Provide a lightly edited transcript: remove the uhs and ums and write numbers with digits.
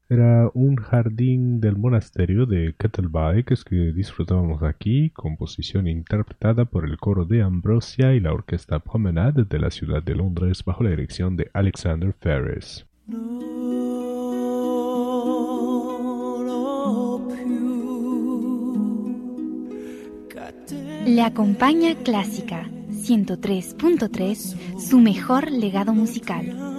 Era un jardín del monasterio de Kettleby que disfrutábamos aquí, composición interpretada por el coro de Ambrosia y la orquesta Promenade de la ciudad de Londres bajo la dirección de Alexander Ferris. Le acompaña Clásica 103.3, su mejor legado musical.